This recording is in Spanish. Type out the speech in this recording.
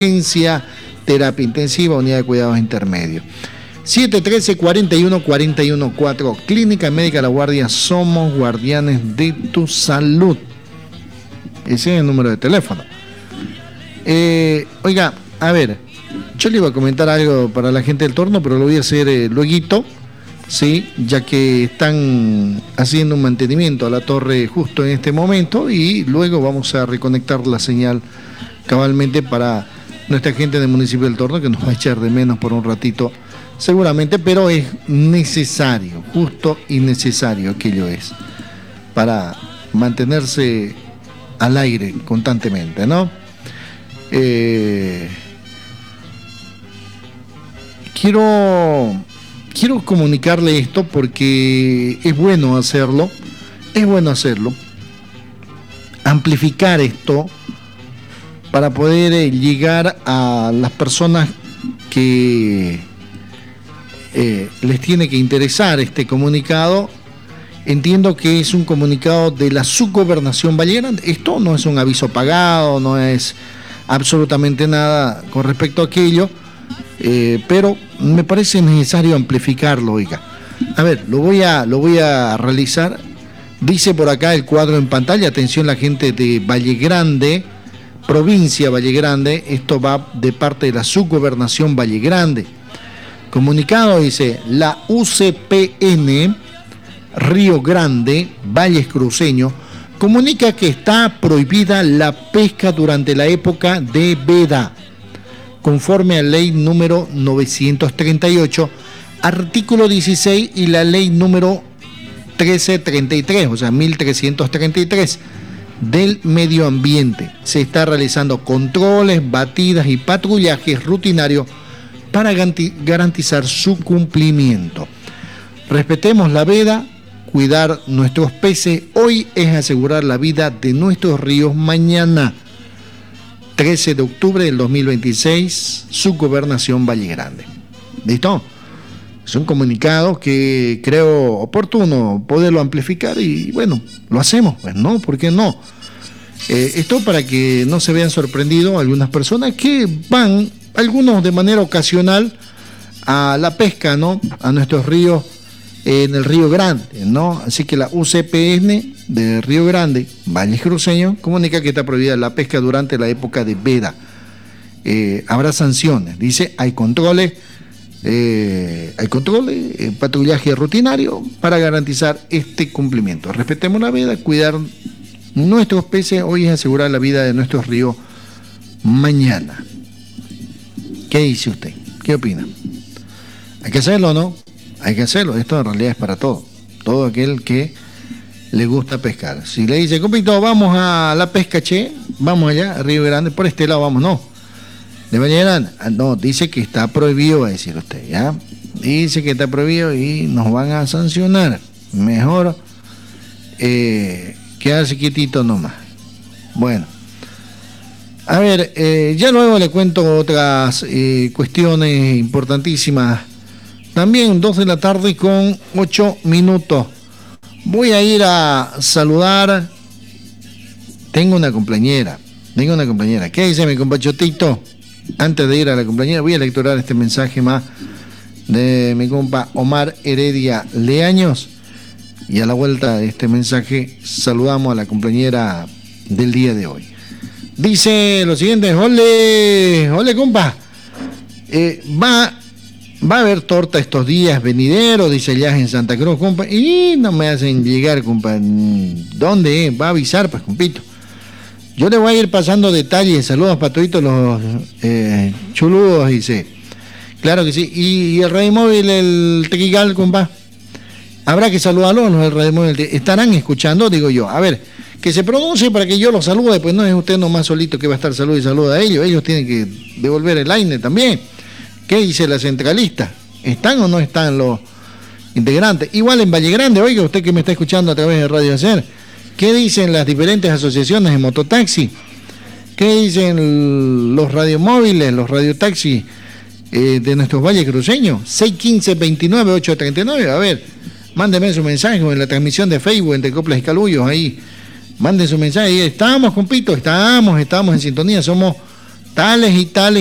terapia intensiva, unidad de cuidados intermedios. 713-41-41-4. Clínica Médica La Guardia. Somos guardianes de tu salud. Ese es el número de teléfono. Oiga, a ver, yo le iba a comentar algo para la gente del Torno, pero lo voy a hacer lueguito, ¿sí? Ya que están haciendo un mantenimiento a la torre justo en este momento y luego vamos a reconectar la señal cabalmente para nuestra gente del municipio del Torno, que nos va a echar de menos por un ratito seguramente, pero es necesario, justo y necesario aquello es, para mantenerse al aire constantemente, ¿no? Quiero comunicarle esto porque es bueno hacerlo, amplificar esto para poder llegar a las personas que les tiene que interesar este comunicado. Entiendo que es un comunicado de la subgobernación Valle Grande. Esto no es un aviso pagado, no es absolutamente nada con respecto a aquello, pero me parece necesario amplificarlo, oiga. A ver, lo voy a realizar. Dice por acá el cuadro en pantalla, atención la gente de Valle Grande, provincia Valle Grande, esto va de parte de la subgobernación Valle Grande. Comunicado dice, la UCPN Río Grande, Valles Cruceños, comunica que está prohibida la pesca durante la época de veda, conforme a ley número 938, artículo 16 y la ley número 1333, o sea, 1333 del medio ambiente. Se está realizando controles, batidas y patrullajes rutinarios para garantizar su cumplimiento. Respetemos la veda. Cuidar nuestros peces hoy es asegurar la vida de nuestros ríos mañana. 13 de octubre del 2026, subgobernación Valle Grande. ¿Listo? Es un comunicado que creo oportuno poderlo amplificar y bueno, lo hacemos, pues no, ¿por qué no? Esto para que no se vean sorprendidos algunas personas que van, algunos de manera ocasional, a la pesca, ¿no? A nuestros ríos, en el Río Grande, ¿no? Así que la UCPN de Río Grande, Valles Cruceños, comunica que está prohibida la pesca durante la época de veda. Habrá sanciones, dice, hay controles, patrullaje rutinario para garantizar este cumplimiento. Respetemos la veda, cuidar nuestros peces hoy es asegurar la vida de nuestros ríos mañana. ¿Qué dice usted? ¿Qué opina? Hay que hacerlo, ¿no? Hay que hacerlo, esto en realidad es para todo aquel que le gusta pescar. Si le dice, compito, vamos a la pesca, che, vamos allá, a Río Grande, por este lado vamos, no. De Valle Grande, no, dice que está prohibido, va a decir usted, ¿ya? Dice que está prohibido y nos van a sancionar. Mejor quedarse quietito nomás. Bueno, a ver, ya luego le cuento otras cuestiones importantísimas. También 2 de la tarde con 8 minutos. Voy a ir a saludar. Tengo una compañera. ¿Qué dice mi compachotito? Antes de ir a la compañera, voy a lecturar este mensaje más de mi compa Omar Heredia Leaños. Y a la vuelta de este mensaje, saludamos a la compañera del día de hoy. Dice lo siguiente: ole compa. Va a haber torta estos días venideros, dice allá en Santa Cruz, compa. Y no me hacen llegar, compa. ¿Dónde? Va a avisar, pues, compito. Yo le voy a ir pasando detalles. Saludos para todos los chuludos, dice. Claro que sí. Y el radio móvil, el Tequigal, compa. Habrá que saludarlos, el radio móvil. Estarán escuchando, digo yo. A ver, que se pronuncie para que yo los salude. Pues no es usted nomás solito que va a estar saluda a ellos. Ellos tienen que devolver el aire también. ¿Qué dice la centralista? ¿Están o no están los integrantes? Igual en Valle Grande, oiga, usted que me está escuchando a través de Radio Hacer, ¿qué dicen las diferentes asociaciones de mototaxi? ¿Qué dicen los radiomóviles, los radiotaxis de nuestros valles cruceños? 615-29-839. A ver, mándeme su mensaje en la transmisión de Facebook entre Coplas y Calullos. Ahí, manden su mensaje. Estamos, compito, estamos en sintonía. Somos tales y tales